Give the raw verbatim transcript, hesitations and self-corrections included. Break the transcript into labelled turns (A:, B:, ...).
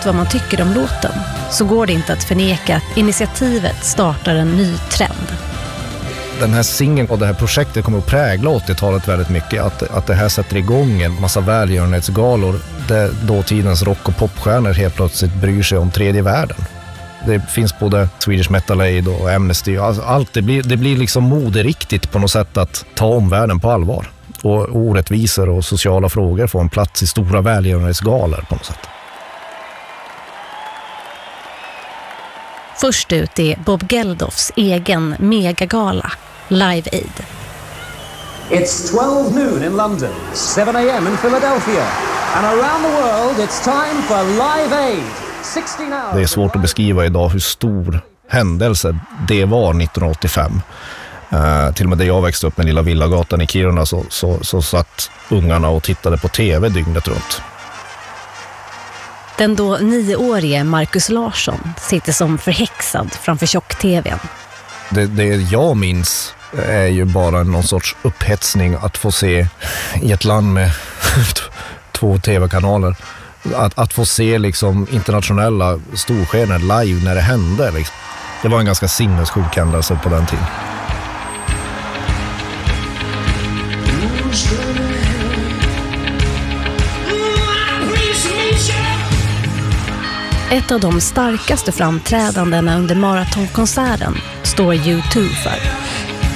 A: vad man tycker om låten så går det inte att förneka att initiativet startar en ny trend.
B: Den här singeln och det här projektet kommer att prägla åttiotalet väldigt mycket. Att, att det här sätter igång en massa välgörenhetsgalor där dåtidens rock- och popstjärnor helt plötsligt bryr sig om tredje världen. Det finns både Swedish Metal Aid och Amnesty. Alltså allt, det blir, det blir liksom moderiktigt på något sätt att ta omvärlden på allvar. Och orättvisor och sociala frågor får en plats i stora välgörenhetsgalor på något sätt.
A: Först ut är Bob Geldofs egen megagala, Live Aid.
C: It's twelve noon in London, seven a m in Philadelphia, and around the world it's time for Live Aid. sixteen hours.
B: Det är svårt att beskriva idag hur stor händelse det var nittonhundraåttiofem. Uh, till och med där jag växte upp med lilla Villagatan i Kiruna så, så, så satt ungarna och tittade på tv dygnet runt.
A: Den då nioårige Marcus Larsson sitter som förhäxad framför tjock-tvn.
B: Det, det jag minns är ju bara någon sorts upphetsning att få se i ett land med två tv-kanaler. Att, att få se liksom internationella storstjärnor live när det hände. Liksom. Det var en ganska sinnessjuk händelse på den tiden.
A: Ett av de starkaste framträdandena under maratonkonserten står U två för.